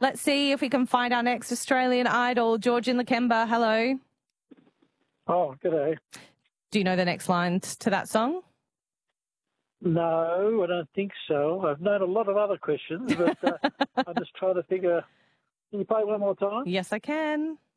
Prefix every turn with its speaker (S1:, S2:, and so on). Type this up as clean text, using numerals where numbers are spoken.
S1: Let's see if we can find our next Australian Idol. George in Lakemba, hello.
S2: Oh, g'day.
S1: Do you know the next lines to that song?
S2: No, I don't think so. I've known a lot of other questions, but I'm just trying to figure. Can you play one more time?
S1: Yes, I can.